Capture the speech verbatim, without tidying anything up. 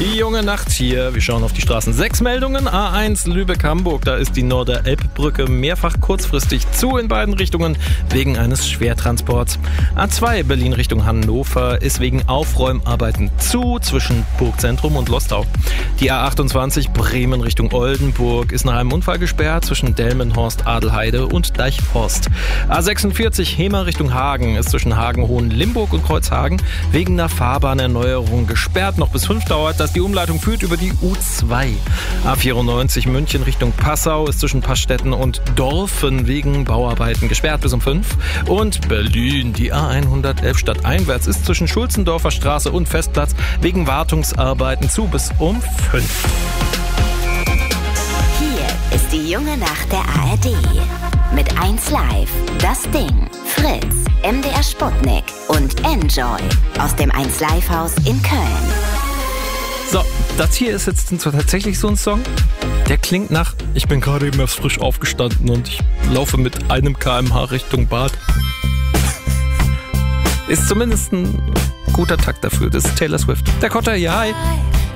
Die junge Nacht hier. Wir schauen auf die Straßen. Sechs Meldungen. A eins Lübeck-Hamburg. Da ist die Norder-Elb-Brücke mehrfach kurzfristig zu in beiden Richtungen wegen eines Schwertransports. A zwei Berlin Richtung Hannover ist wegen Aufräumarbeiten zu zwischen Burgzentrum und Lostau. Die A achtundzwanzig Bremen Richtung Oldenburg ist nach einem Unfall gesperrt zwischen Delmenhorst, Adelheide und Deichhorst. A sechsundvierzig Hemer Richtung Hagen ist zwischen Hagen-Hohen-Limburg und Kreuzhagen wegen einer Fahrbahnnerneuerung gesperrt. Noch bis fünf dauert das. Die Umleitung führt über die U zwei. A vierundneunzig München Richtung Passau ist zwischen Passstetten und Dorfen wegen Bauarbeiten gesperrt bis um fünf. Und Berlin, die A hundertelf stadteinwärts ist zwischen Schulzendorfer Straße und Festplatz wegen Wartungsarbeiten zu bis um fünf. Hier ist die junge Nacht der A R D. Mit eins Live, Das Ding, Fritz, M D R Sputnik und Enjoy aus dem eins Live Haus in Köln. So, das hier ist jetzt tatsächlich so ein Song, der klingt nach, ich bin gerade eben erst frisch aufgestanden und ich laufe mit einem Kilometer pro Stunde Richtung Bad. Ist zumindest ein guter Takt dafür. Das ist Taylor Swift. Der Kotter, ja, hi.